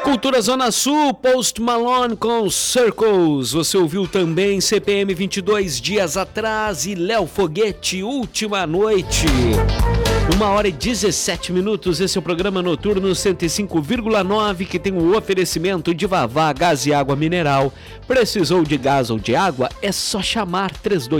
Cultura Zona Sul, Post Malone com Circles. Você ouviu também CPM 22 dias atrás e Léo Foguete, Última Noite. 1h17. Esse é o programa noturno 105,9 que tem o oferecimento de Vavá, gás e água mineral. Precisou de gás ou de água? É só chamar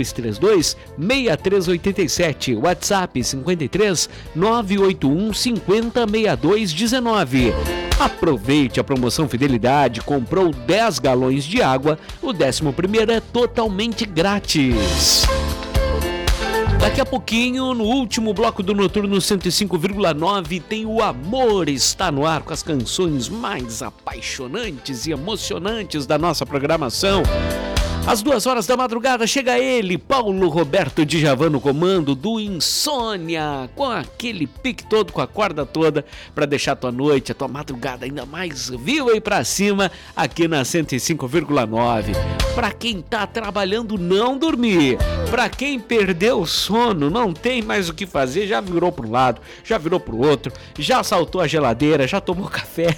3232-6387. WhatsApp 53 981 50 62 19. Aproveite a promoção Fidelidade. Comprou 10 galões de água, o 11º é totalmente grátis. Daqui a pouquinho, no último bloco do Noturno 105,9, tem o Amor Está no Ar, com as canções mais apaixonantes e emocionantes da nossa programação. Às 2h da madrugada chega ele, Paulo Roberto Djavan no comando do Insônia, com aquele pique todo, com a corda toda, para deixar a tua noite, a tua madrugada ainda mais viva e pra cima, aqui na 105,9. Pra quem tá trabalhando, não dormir. Pra quem perdeu o sono, não tem mais o que fazer, já virou pro lado, já virou pro outro, já saltou a geladeira, já tomou café,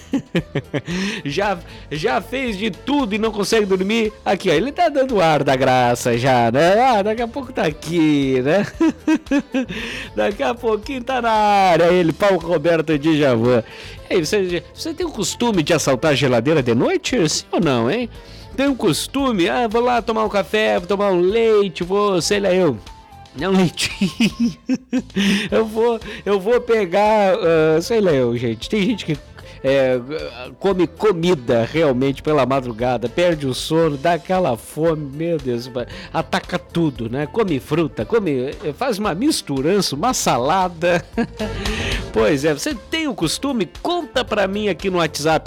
já fez de tudo e não consegue dormir. Aqui, ó, ele tá dando ar da graça já, né? Daqui a pouco tá aqui, né? Daqui a pouquinho tá na área ele, Paulo Roberto Djavan. E aí, você tem o costume de assaltar a geladeira de noite? Sim ou não, hein? Tem um costume? Vou lá tomar um café, vou tomar um leite, sei lá eu. Não, leitinho. eu vou pegar, sei lá eu, gente. Tem gente que come comida realmente pela madrugada, perde o sono, dá aquela fome, meu Deus, ataca tudo, né? Come fruta, faz uma misturança, uma salada. Pois é, você tem o costume? Conta pra mim aqui no WhatsApp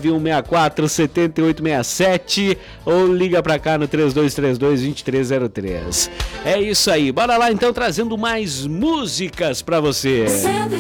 991647867 ou liga pra cá no 3232-2303. É isso aí, bora lá então trazendo mais músicas pra você. 105,9